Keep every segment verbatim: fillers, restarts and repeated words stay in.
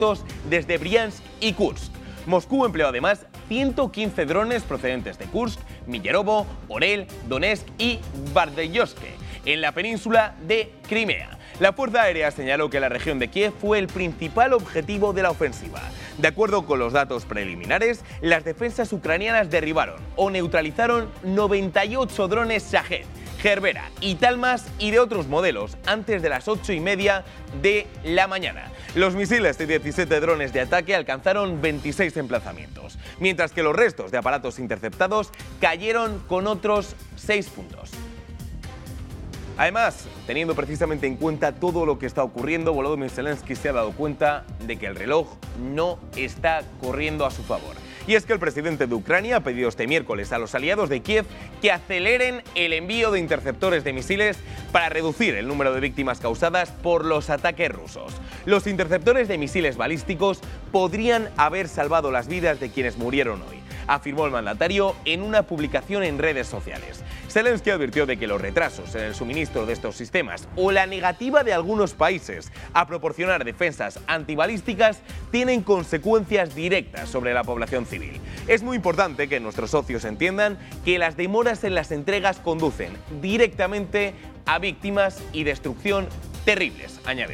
desde Briansk y Kursk. Moscú empleó además ciento quince drones procedentes de Kursk, Millerovo, Orel, Donetsk y Bardeyovsk, en la península de Crimea. La Fuerza Aérea señaló que la región de Kiev fue el principal objetivo de la ofensiva. De acuerdo con los datos preliminares, las defensas ucranianas derribaron o neutralizaron noventa y ocho drones Shahed, Gerbera y Talmas y de otros modelos antes de las ocho y media de la mañana. Los misiles de diecisiete drones de ataque alcanzaron veintiséis emplazamientos, mientras que los restos de aparatos interceptados cayeron con otros seis puntos. Además, teniendo precisamente en cuenta todo lo que está ocurriendo, Volodymyr Zelensky se ha dado cuenta de que el reloj no está corriendo a su favor. Y es que el presidente de Ucrania ha pedido este miércoles a los aliados de Kiev que aceleren el envío de interceptores de misiles para reducir el número de víctimas causadas por los ataques rusos. Los interceptores de misiles balísticos podrían haber salvado las vidas de quienes murieron hoy, afirmó el mandatario en una publicación en redes sociales. Zelensky advirtió de que los retrasos en el suministro de estos sistemas o la negativa de algunos países a proporcionar defensas antibalísticas tienen consecuencias directas sobre la población civil. Es muy importante que nuestros socios entiendan que las demoras en las entregas conducen directamente a víctimas y destrucción terribles, añadió.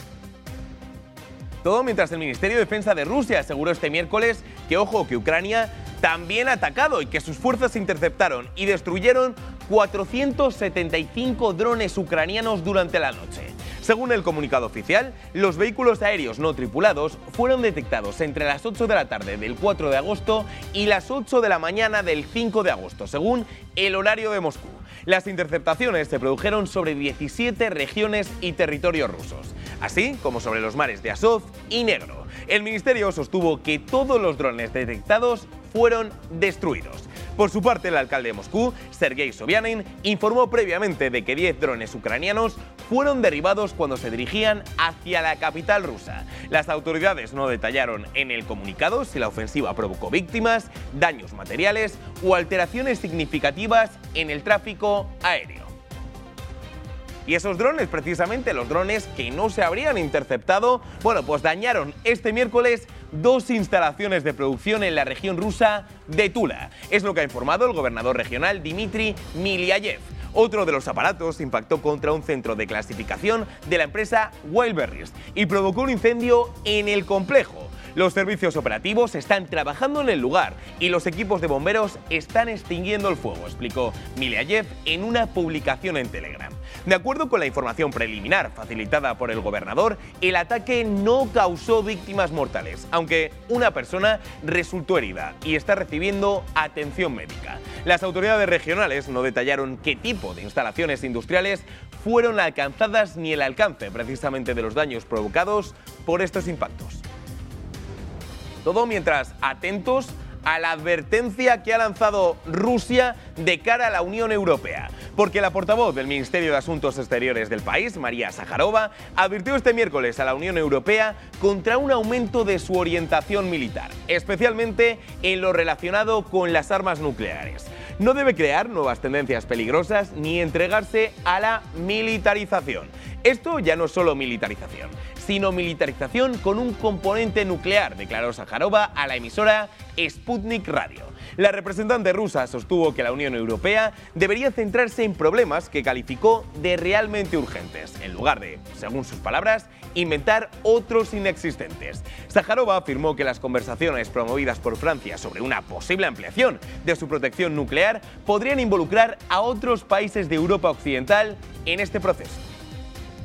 Todo mientras el Ministerio de Defensa de Rusia aseguró este miércoles que, ojo, que Ucrania también ha atacado y que sus fuerzas interceptaron y destruyeron cuatrocientos setenta y cinco drones ucranianos durante la noche. Según el comunicado oficial, los vehículos aéreos no tripulados fueron detectados entre las ocho de la tarde del cuatro de agosto y las ocho de la mañana del cinco de agosto, según el horario de Moscú. Las interceptaciones se produjeron sobre diecisiete regiones y territorios rusos, así como sobre los mares de Azov y Negro. El ministerio sostuvo que todos los drones detectados fueron destruidos. Por su parte, el alcalde de Moscú, Sergei Sobyanin, informó previamente de que diez drones ucranianos fueron derribados cuando se dirigían hacia la capital rusa. Las autoridades no detallaron en el comunicado si la ofensiva provocó víctimas, daños materiales o alteraciones significativas en el tráfico aéreo. Y esos drones, precisamente los drones que no se habrían interceptado, bueno, pues dañaron este miércoles dos instalaciones de producción en la región rusa de Tula. Es lo que ha informado el gobernador regional Dmitry Milyayev. Otro de los aparatos impactó contra un centro de clasificación de la empresa Wildberries y provocó un incendio en el complejo. Los servicios operativos están trabajando en el lugar y los equipos de bomberos están extinguiendo el fuego, explicó Milyayev en una publicación en Telegram. De acuerdo con la información preliminar facilitada por el gobernador, el ataque no causó víctimas mortales, aunque una persona resultó herida y está recibiendo atención médica. Las autoridades regionales no detallaron qué tipo de instalaciones industriales fueron alcanzadas ni el alcance precisamente de los daños provocados por estos impactos. Todo mientras atentos a la advertencia que ha lanzado Rusia de cara a la Unión Europea, porque la portavoz del Ministerio de Asuntos Exteriores del país, María Zakharova, advirtió este miércoles a la Unión Europea contra un aumento de su orientación militar, especialmente en lo relacionado con las armas nucleares. No debe crear nuevas tendencias peligrosas ni entregarse a la militarización. Esto ya no es solo militarización, sino militarización con un componente nuclear, declaró Zakharova a la emisora Sputnik Radio. La representante rusa sostuvo que la Unión Europea debería centrarse en problemas que calificó de realmente urgentes, en lugar de, según sus palabras, inventar otros inexistentes. Zakharova afirmó que las conversaciones promovidas por Francia sobre una posible ampliación de su protección nuclear podrían involucrar a otros países de Europa Occidental en este proceso.